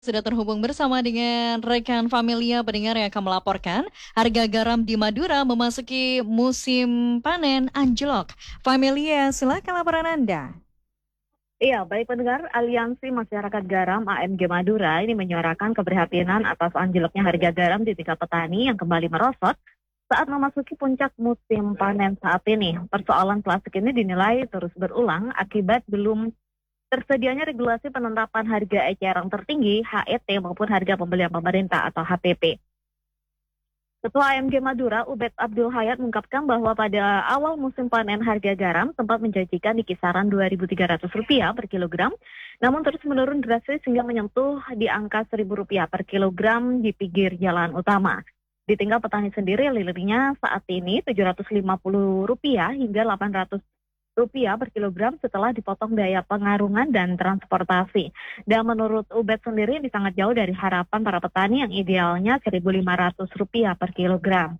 Sudah terhubung bersama dengan rekan Familia pendengar yang akan melaporkan harga garam di Madura memasuki musim panen anjlok. Familia, silakan laporan Anda. Iya, baik pendengar, Aliansi Masyarakat Garam AMG Madura ini menyuarakan keprihatinan atas anjloknya harga garam di tingkat petani yang kembali merosot saat memasuki puncak musim panen saat ini. Persoalan plastik ini dinilai terus berulang akibat belum tersedianya regulasi penetapan harga eceran tertinggi HET maupun harga pembelian pemerintah atau HPP. Ketua AMG Madura, Ubed Abdul Hayat mengungkapkan bahwa pada awal musim panen harga garam sempat menjanjikan di kisaran Rp2.300 per kilogram, namun terus menurun drastis hingga menyentuh di angka Rp1.000 per kilogram di pinggir jalan utama. Di tingkat petani sendiri, lilitnya saat ini Rp750 hingga Rp800 per kilogram setelah dipotong biaya pengarungan dan transportasi. Dan menurut Ubed sendiri ini sangat jauh dari harapan para petani yang idealnya Rp1.500 per kilogram.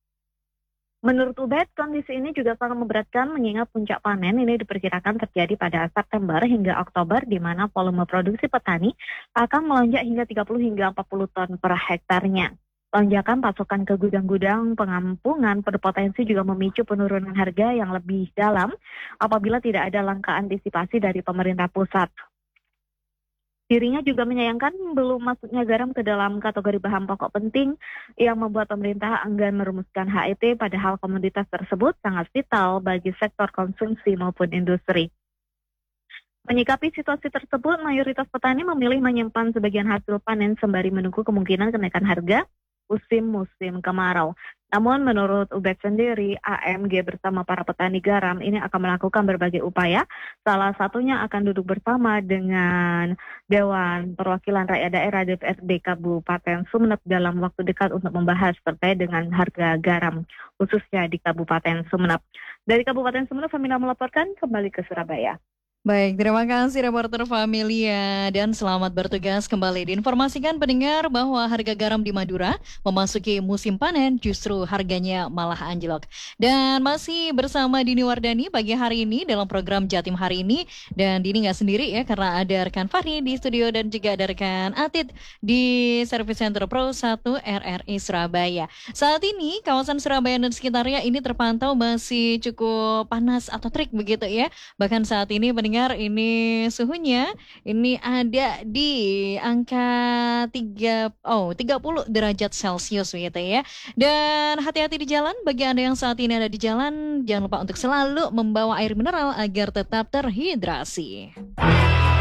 Menurut Ubed, kondisi ini juga sangat memberatkan mengingat puncak panen ini diperkirakan terjadi pada September hingga Oktober di mana volume produksi petani akan melonjak hingga 30 hingga 40 ton per hektarnya. Lonjakan pasokan ke gudang-gudang pengampungan berpotensi juga memicu penurunan harga yang lebih dalam apabila tidak ada langkah antisipasi dari pemerintah pusat. Dirinya juga menyayangkan belum masuknya garam ke dalam kategori bahan pokok penting yang membuat pemerintah enggan merumuskan HET padahal komoditas tersebut sangat vital bagi sektor konsumsi maupun industri. Menyikapi situasi tersebut, mayoritas petani memilih menyimpan sebagian hasil panen sembari menunggu kemungkinan kenaikan harga musim kemarau. Namun menurut Ubed sendiri, AMG bersama para petani garam ini akan melakukan berbagai upaya. Salah satunya akan duduk bersama dengan Dewan Perwakilan Rakyat Daerah DPRD Kabupaten Sumeneb dalam waktu dekat untuk membahas terkait dengan harga garam, khususnya di Kabupaten Sumeneb. Dari Kabupaten Sumeneb, Famina melaporkan kembali ke Surabaya. Baik, terima kasih reporter Familia dan selamat bertugas kembali. Diinformasikan pendengar bahwa harga garam di Madura memasuki musim panen justru harganya malah anjlok. Dan masih bersama Dini Wardani pagi hari ini dalam program Jatim hari ini. Dan Dini nggak sendiri ya karena ada rekan Fahri di studio dan juga ada rekan Atit di Service Center Pro 1 RRI Surabaya. Saat ini kawasan Surabaya dan sekitarnya ini terpantau masih cukup panas atau terik begitu ya. Bahkan saat ini pendengar ini suhunya ini ada di angka 30 derajat Celcius begitu ya. Dan hati-hati di jalan bagi Anda yang saat ini ada di jalan, jangan lupa untuk selalu membawa air mineral agar tetap terhidrasi.